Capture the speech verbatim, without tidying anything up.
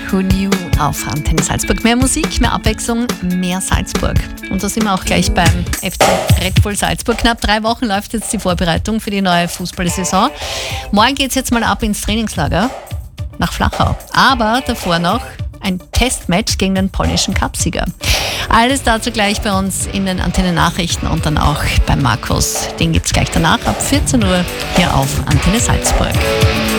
Who Knew auf Antenne Salzburg. Mehr Musik, mehr Abwechslung, mehr Salzburg. Und da sind wir auch gleich beim F C Red Bull Salzburg. Knapp drei Wochen läuft jetzt die Vorbereitung für die neue Fußballsaison. Morgen geht es jetzt mal ab ins Trainingslager nach Flachau. Aber davor noch ein Testmatch gegen den polnischen Cupsieger. Alles dazu gleich bei uns in den Antenne Nachrichten und dann auch bei Markus. Den gibt es gleich danach ab vierzehn Uhr hier auf Antenne Salzburg.